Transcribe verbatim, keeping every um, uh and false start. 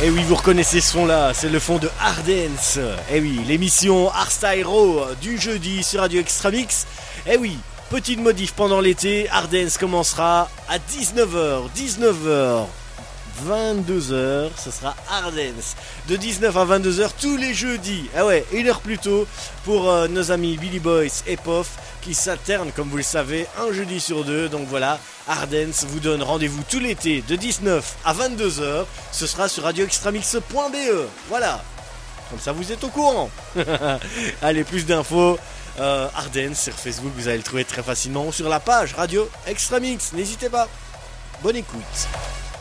Et oui, vous reconnaissez ce fond-là, c'est le fond de Hardance. Et oui, l'émission Hardstyle Raw du jeudi sur Radio Extra Mix. Et oui, petite modif pendant l'été, Hardance commencera à dix-neuf heures, dix-neuf heures, vingt-deux heures, ce sera Hardance. De dix-neuf à vingt-deux heures tous les jeudis. Ah ouais, une heure plus tôt pour euh, nos amis Billy Boys et Pof qui s'alternent, comme vous le savez, un jeudi sur deux. Donc voilà, Hardance vous donne rendez-vous tout l'été de dix-neuf à vingt-deux heures. Ce sera sur radio extra mix point b e. Voilà, comme ça vous êtes au courant. Allez, plus d'infos, euh, Hardance sur Facebook, vous allez le trouver très facilement, ou sur la page Radio Extra Mix. N'hésitez pas. Bonne écoute.